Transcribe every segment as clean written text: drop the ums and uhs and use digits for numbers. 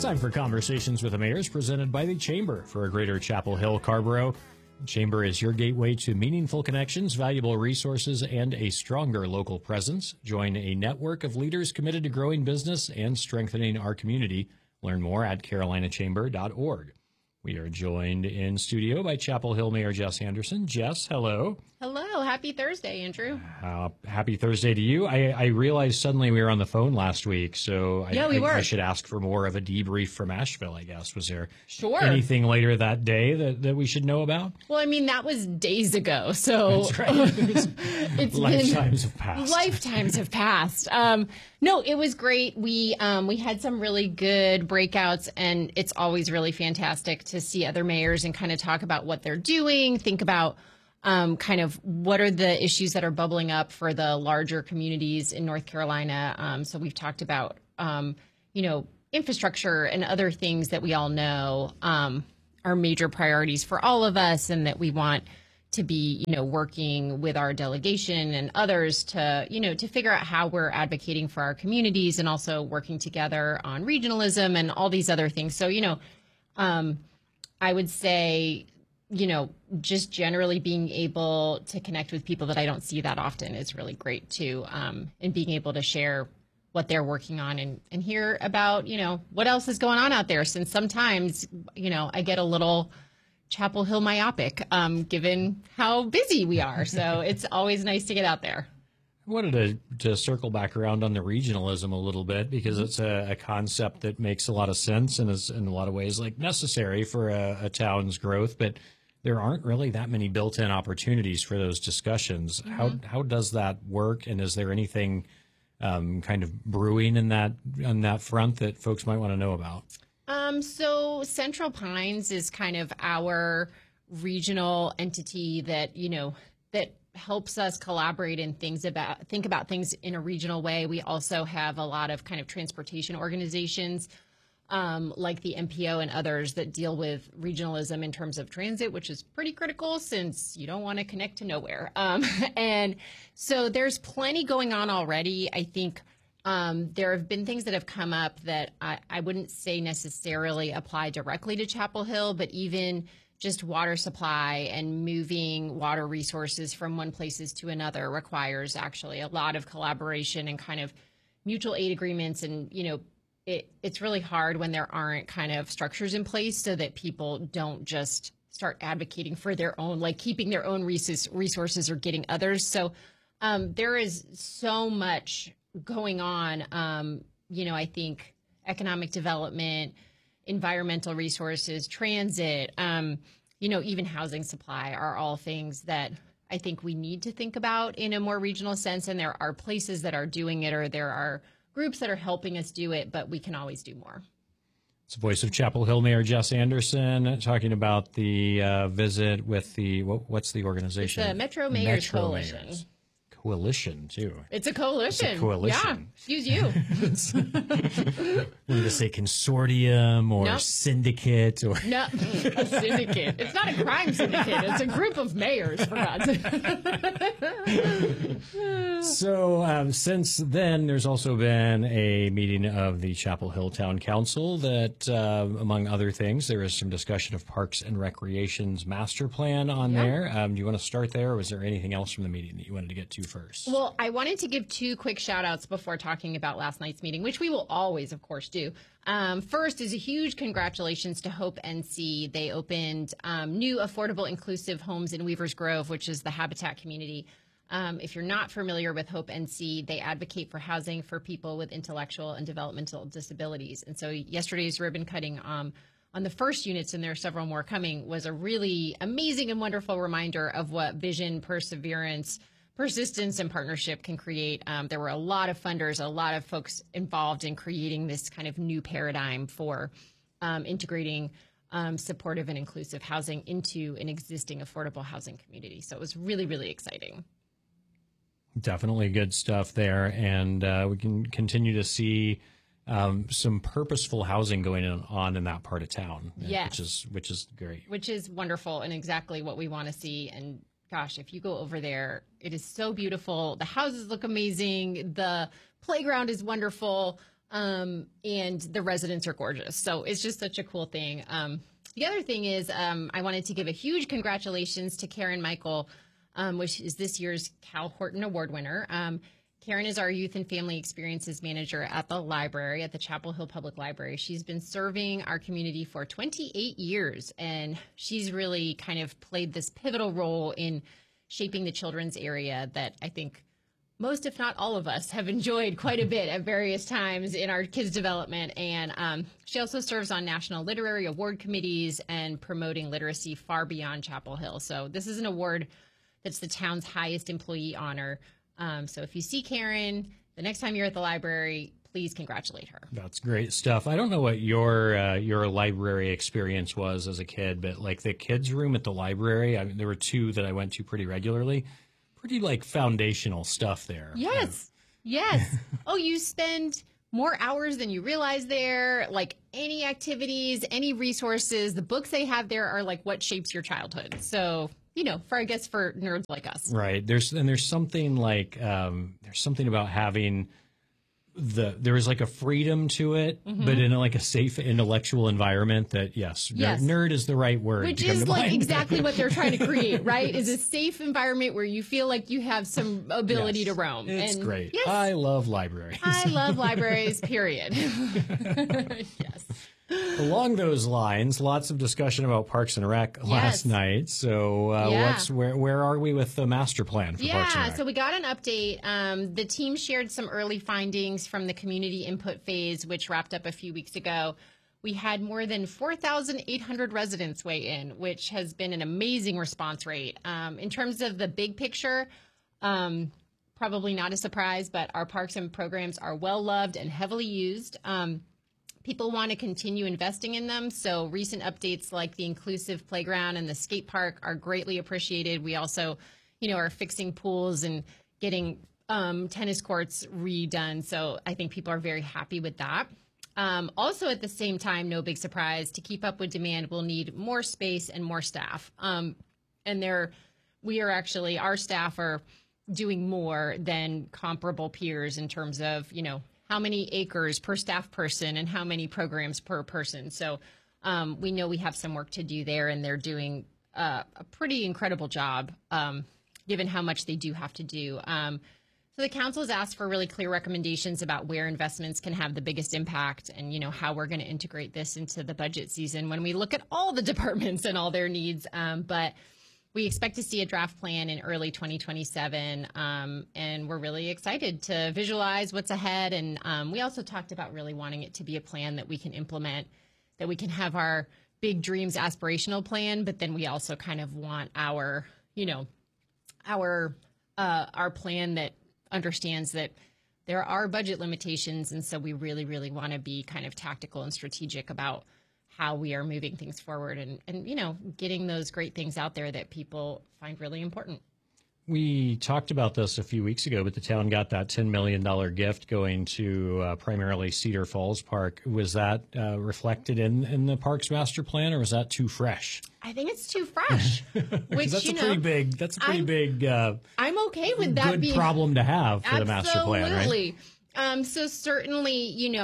time for Conversations with the Mayors, presented by the Chamber for a Greater Chapel Hill, Carborough. Chamber is your gateway to meaningful connections, valuable resources, and a stronger local presence. Join a network of leaders committed to growing business and strengthening our community. Learn more at carolinachamber.org. We are joined in studio by Chapel Hill Mayor Jess Anderson. Jess, hello. Hello. Happy Thursday, Andrew. Happy Thursday to you. I realized suddenly we were on the phone last week, so I should ask for more of a debrief from Asheville, I guess. Was there anything later that day that we should know about? Well, I mean, that was days ago, so that's right. Lifetimes have passed. No, it was great. We had some really good breakouts, and it's always really fantastic to see other mayors and kind of talk about what they're doing, think about kind of what are the issues that are bubbling up for the larger communities in North Carolina. So we've talked about, infrastructure and other things that we all know are major priorities for all of us, and that we want to be, working with our delegation and others to, to figure out how we're advocating for our communities, and also working together on regionalism and all these other things. So, I would say, just generally being able to connect with people that I don't see that often is really great too. And being able to share what they're working on and hear about, what else is going on out there. Since sometimes, I get a little Chapel Hill myopic, given how busy we are. So it's always nice to get out there. I wanted to circle back around on the regionalism a little bit, because it's a concept that makes a lot of sense and is in a lot of ways necessary for a town's growth, but there aren't really that many built-in opportunities for those discussions. Mm-hmm. How does that work, and is there anything kind of brewing on that front that folks might want to know about? So Central Pines is kind of our regional entity that, that helps us collaborate and think about things in a regional way. We also have a lot of kind of transportation organizations like the MPO and others that deal with regionalism in terms of transit, which is pretty critical since you don't want to connect to nowhere. And so there's plenty going on already. I think there have been things that have come up that I wouldn't say necessarily apply directly to Chapel Hill, but even just water supply and moving water resources from one places to another requires actually a lot of collaboration and kind of mutual aid agreements. And, it's really hard when there aren't kind of structures in place so that people don't just start advocating for their own, keeping their own resources or getting others. So there is so much going on. I think economic development, environmental resources, transit, even housing supply are all things that I think we need to think about in a more regional sense. And there are places that are doing it, or there are groups that are helping us do it, but we can always do more. It's the voice of Chapel Hill Mayor Jess Anderson talking about the visit with what's the organization? It's the Metro Mayors Coalition. Coalition too. It's a coalition. It's a coalition. Yeah, excuse you. Wanted to say consortium or syndicate or no, a syndicate. It's not a crime syndicate. It's a group of mayors, for God's sake. So since then, there's also been a meeting of the Chapel Hill Town Council that, among other things, there is some discussion of Parks and Recreation's master plan on there. Do you want to start there, or was there anything else from the meeting that you wanted to get to first? Well, I wanted to give two quick shout outs before talking about last night's meeting, which we will always, of course, do. First is a huge congratulations to Hope NC. They opened new affordable inclusive homes in Weavers Grove, which is the Habitat community. If you're not familiar with Hope NC, they advocate for housing for people with intellectual and developmental disabilities. And so yesterday's ribbon cutting on the first units, and there are several more coming, was a really amazing and wonderful reminder of what vision, perseverance, persistence, and partnership can create. There were a lot of funders, a lot of folks involved in creating this kind of new paradigm for integrating supportive and inclusive housing into an existing affordable housing community. So it was really, really exciting. Definitely good stuff there. And we can continue to see some purposeful housing going on in that part of town. Yes. Which is great. Which is wonderful and exactly what we want to see. And gosh, if you go over there, it is so beautiful. The houses look amazing. The playground is wonderful. and the residents are gorgeous. So it's just such a cool thing. The other thing is I wanted to give a huge congratulations to Karen Michael, which is this year's Cal Horton Award winner. Karen is our Youth and Family Experiences Manager at the library, at the Chapel Hill Public Library. She's been serving our community for 28 years, and she's really kind of played this pivotal role in shaping the children's area that I think most, if not all of us, have enjoyed quite a bit at various times in our kids' development. And she also serves on national literary award committees and promoting literacy far beyond Chapel Hill. So this is an award that's the town's highest employee honor. So if you see Karen the next time you're at the library, please congratulate her. That's great stuff. I don't know what your library experience was as a kid, but like the kids' room at the library, I mean, there were two that I went to pretty regularly. Pretty like foundational stuff there. Yes. Yes. Oh, you spend more hours than you realize there. Like any activities, any resources, the books they have there are like what shapes your childhood. So, you know, for I guess for nerds like us. Right. There's something like there's something about having there is like a freedom to it, but in like a safe intellectual environment that yes. Nerd is the right word. Which is like exactly what they're trying to create, right? Is a safe environment where you feel like you have some ability to roam. It's great. Yes, I love libraries. I love libraries, period. Yes. Along those lines, lots of discussion about Parks and Rec last night. So where are we with the master plan for Parks and Rec? So we got an update. The team shared some early findings from the community input phase, which wrapped up a few weeks ago. We had more than 4,800 residents weigh in, which has been an amazing response rate. In terms of the big picture, probably not a surprise, but our parks and programs are well loved and heavily used. People want to continue investing in them, so recent updates like the inclusive playground and the skate park are greatly appreciated. We also, are fixing pools and getting tennis courts redone, so I think people are very happy with that. Also, at the same time, no big surprise, to keep up with demand, we'll need more space and more staff. Our staff are doing more than comparable peers in terms of, how many acres per staff person and how many programs per person. So we know we have some work to do there, and they're doing a pretty incredible job given how much they do have to do. So the council has asked for really clear recommendations about where investments can have the biggest impact and, how we're going to integrate this into the budget season when we look at all the departments and all their needs. But we expect to see a draft plan in early 2027, and we're really excited to visualize what's ahead. And we also talked about really wanting it to be a plan that we can implement, that we can have our big dreams aspirational plan, but then we also kind of want our plan that understands that there are budget limitations. And so we really, really want to be kind of tactical and strategic about how we are moving things forward and getting those great things out there that people find really important. We talked about this a few weeks ago, but the town got that $10 million gift going to primarily Cedar Falls Park. Was that reflected in the Parks Master Plan, or was that too fresh? I think it's too fresh. Which that's a pretty big. I'm okay with that. Good problem to have for the master plan, right? Absolutely. So certainly,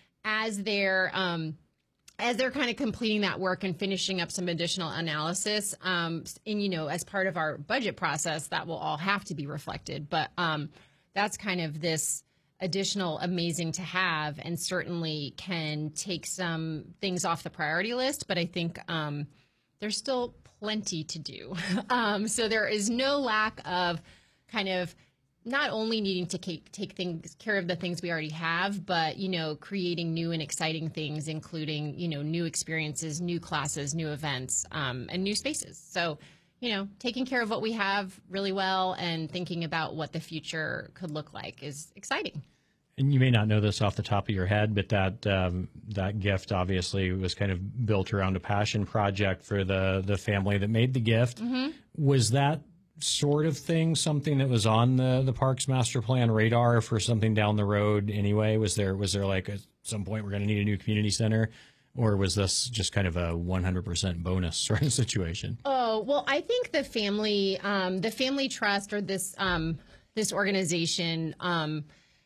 as they're kind of completing that work and finishing up some additional analysis, as part of our budget process, that will all have to be reflected. But that's kind of this additional amazing to have, and certainly can take some things off the priority list. But I think there's still plenty to do. So there is no lack of kind of not only needing to take care of the things we already have, but, creating new and exciting things, including, new experiences, new classes, new events, and new spaces. So, taking care of what we have really well and thinking about what the future could look like is exciting. And you may not know this off the top of your head, but that gift obviously was kind of built around a passion project for the family that made the gift. Mm-hmm. Was that sort of thing something that was on the Parks Master Plan radar for something down the road anyway? Was there like at some point we're going to need a new community center, or was this just kind of a 100% bonus sort of situation? Oh, well, I think the family trust, or this organization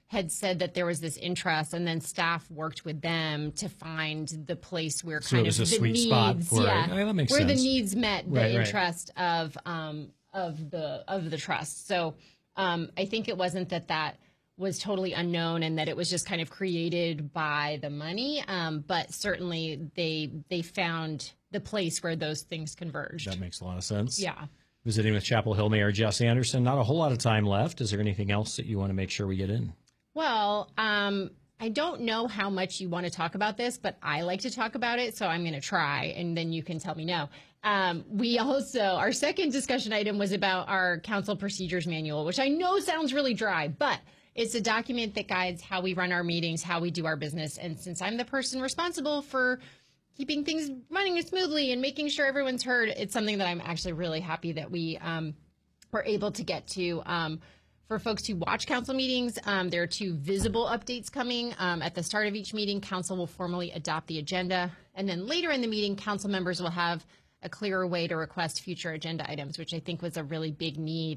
had said that there was this interest, and then staff worked with them to find the place where so it was a sweet spot for it. Oh, that makes where sense. the needs met the Right. interest of the trust. So I think it wasn't that was totally unknown and that it was just kind of created by the money, but certainly they found the place where those things converged. That makes a lot of sense. Yeah. Visiting with Chapel Hill Mayor Jess Anderson. Not a whole lot of time left. Is there anything else that you want to make sure we get in? Well, I don't know how much you want to talk about this, but I like to talk about it, so I'm going to try, and then you can tell me no. We also, our second discussion item was about our council procedures manual, which I know sounds really dry, but it's a document that guides how we run our meetings, how we do our business, and since I'm the person responsible for keeping things running smoothly and making sure everyone's heard, it's something that I'm actually really happy that we were able to get to. For folks who watch council meetings, there are 2 visible updates coming. At the start of each meeting, council will formally adopt the agenda. And then later in the meeting, council members will have a clearer way to request future agenda items, which I think was a really big need